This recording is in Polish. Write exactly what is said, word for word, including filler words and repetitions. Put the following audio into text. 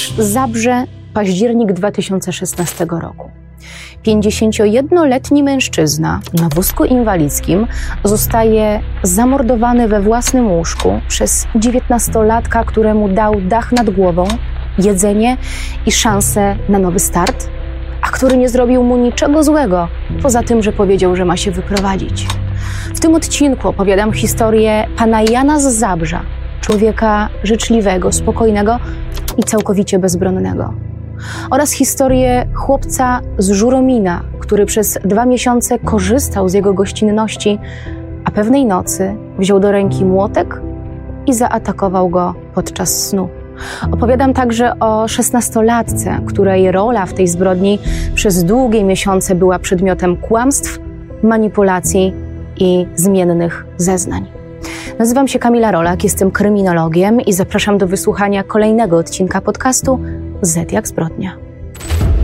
Zabrze, październik dwa tysiące szesnastego roku. pięćdziesięciojednoletni mężczyzna na wózku inwalidzkim zostaje zamordowany we własnym łóżku przez dziewiętnastolatka, któremu dał dach nad głową, jedzenie i szansę na nowy start, a który nie zrobił mu niczego złego, poza tym, że powiedział, że ma się wyprowadzić. W tym odcinku opowiadam historię pana Jana z Zabrza, człowieka życzliwego, spokojnego i całkowicie bezbronnego. Oraz historię chłopca z Żuromina, który przez dwa miesiące korzystał z jego gościnności, a pewnej nocy wziął do ręki młotek i zaatakował go podczas snu. Opowiadam także o szesnastolatce, której rola w tej zbrodni przez długie miesiące była przedmiotem kłamstw, manipulacji i zmiennych zeznań. Nazywam się Kamila Rolak, jestem kryminologiem i zapraszam do wysłuchania kolejnego odcinka podcastu Z jak zbrodnia.